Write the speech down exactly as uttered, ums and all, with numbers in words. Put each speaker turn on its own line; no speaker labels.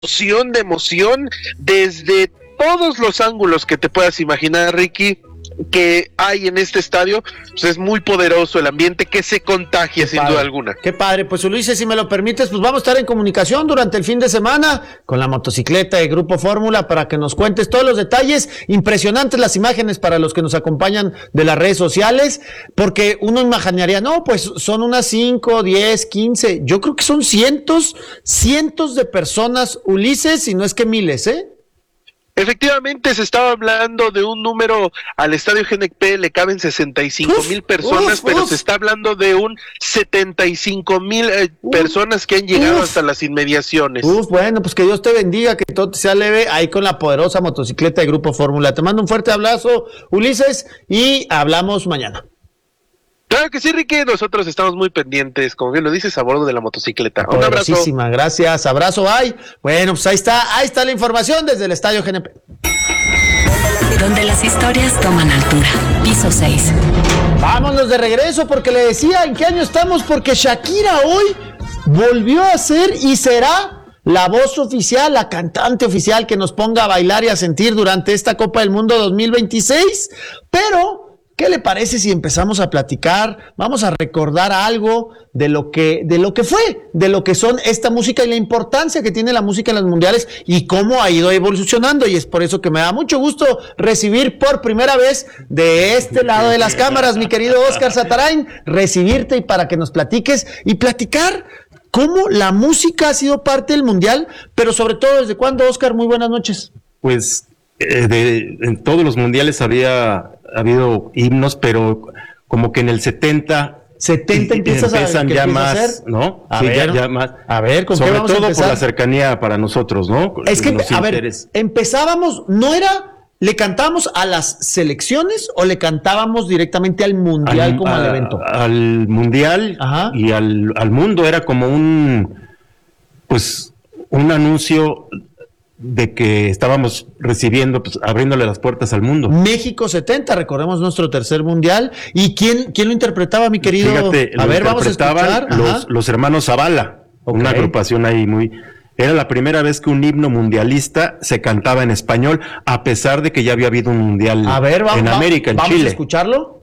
explosión de emoción desde todos los ángulos que te puedas imaginar, Ricky, que hay en este estadio. Pues es muy poderoso el ambiente que se contagia, sin duda alguna.
Qué padre. Pues Ulises, si me lo permites, pues vamos a estar en comunicación durante el fin de semana con la motocicleta de Grupo Fórmula para que nos cuentes todos los detalles. Impresionantes las imágenes para los que nos acompañan de las redes sociales, porque uno imaginaría, no, pues son unas cinco, diez, quince, yo creo que son cientos, cientos de personas, Ulises, si no es que miles, ¿eh?
Efectivamente, se estaba hablando de un número, al estadio G N P le caben sesenta y cinco mil personas, uf, pero uf. se está hablando de un setenta y cinco mil eh, personas que han llegado uf. hasta las inmediaciones.
Uf, bueno, pues que Dios te bendiga, que todo te sea leve ahí con la poderosa motocicleta de Grupo Fórmula. Te mando un fuerte abrazo, Ulises, y hablamos mañana.
Claro que sí, Ricky, nosotros estamos muy pendientes, como bien lo dices, a bordo de la motocicleta. Un abrazo.
Muchísimas gracias, abrazo, ay. Bueno, pues ahí está, ahí está la información desde el estadio G N P.
Donde las historias toman altura. Piso seis.
Vámonos de regreso, porque le decía en qué año estamos, porque Shakira hoy volvió a ser y será la voz oficial, la cantante oficial que nos ponga a bailar y a sentir durante esta Copa del Mundo dos mil veintiséis, pero ¿qué le parece si empezamos a platicar? Vamos a recordar algo de lo que, de lo que fue, de lo que son esta música y la importancia que tiene la música en los mundiales y cómo ha ido evolucionando. Y es por eso que me da mucho gusto recibir por primera vez de este lado de las cámaras, mi querido Óscar Satarain, recibirte y para que nos platiques y platicar cómo la música ha sido parte del mundial, pero sobre todo, ¿desde cuándo, Óscar? Muy buenas noches.
Pues eh, de, en todos los mundiales había ha habido himnos, pero como que en el setenta
setenta empiezas
empiezan
a,
ya
empieza
más,
a hacer?
¿no?
A
sí,
ver,
ya, ya más.
A ver, ¿con
sobre
qué vamos
todo
a empezar?
por la cercanía para nosotros, ¿no?
Es que,
Nos
a
interesa.
ver, empezábamos, no era, ¿le cantábamos a las selecciones o le cantábamos directamente al mundial
al,
como
a,
al evento?
Al mundial. Ajá. Y al, al mundo, era como un, pues, un anuncio de que estábamos recibiendo, pues, abriéndole las puertas al mundo.
México setenta, recordemos nuestro tercer mundial. ¿Y quién, quién lo interpretaba, mi querido?
Fíjate,
a ver, vamos a escuchar.
Los, los hermanos Zavala, okay. Una agrupación ahí muy... Era la primera vez que un himno mundialista se cantaba en español, a pesar de que ya había habido un mundial
a ver, vamos,
en América, en
¿vamos
Chile.
¿Vamos a escucharlo?